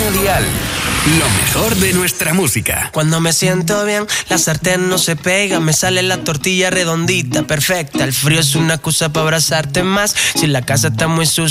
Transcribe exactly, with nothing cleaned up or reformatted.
Cadena Dial. Lo mejor de nuestra música. Cuando me siento bien, la sartén no se pega, me sale la tortilla redondita, perfecta. El frío es una excusa para abrazarte más. Si la casa está muy sucia,